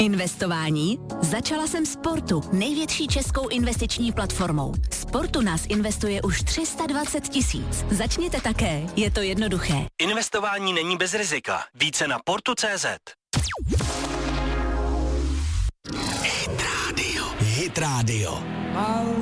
Investování? Začala jsem Sportu, největší českou investiční platformou. Sportu nás investuje už 320 000. Začněte také, je to jednoduché. Investování není bez rizika. Více na portu.cz. Hit Radio.